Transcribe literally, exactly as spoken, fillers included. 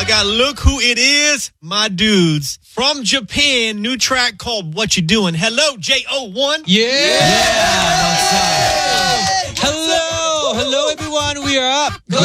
got Look Who It Is, my dudes. From Japan, new track called What You Doing. Hello, J O one. Yeah. yeah. Hello. Hello, everyone. We are up. Go,